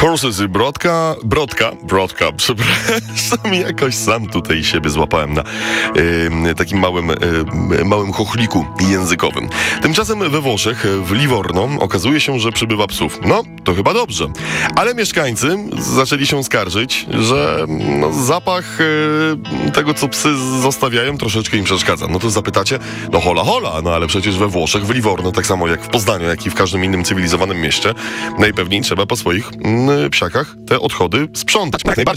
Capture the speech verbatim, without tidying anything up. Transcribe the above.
Horses i Brodka, Brodka, Brodka, przepraszam, jakoś sam tutaj siebie złapałem na y, takim małym, y, małym chochliku językowym. Tymczasem we Włoszech, w Livorno, okazuje się, że przybywa psów. No, to chyba dobrze. Ale mieszkańcy zaczęli się skarżyć, że no, zapach y, tego, co psy zostawiają, troszeczkę im przeszkadza. No to zapytacie, no hola, hola, no ale przecież we Włoszech, w Livorno, tak samo jak w Poznaniu, jak i w każdym innym cywilizowanym mieście, najpewniej trzeba po swoich mm, psiakach te odchody sprzątać. Jak najbardziej.